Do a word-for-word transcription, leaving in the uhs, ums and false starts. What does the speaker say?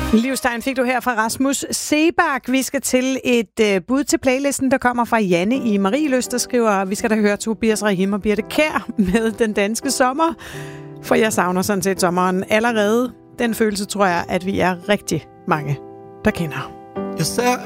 Livstegn fik du her fra Rasmus Sebak. Vi skal til et øh, bud til playlisten, der kommer fra Janne i Marieløst, der skriver, vi skal da høre Tobias Rahim og Birthe Kjær med Den Danske Sommer. For jeg savner sådan set sommeren allerede. Den følelse tror jeg, at vi er rigtig mange, der kender. Jeg ser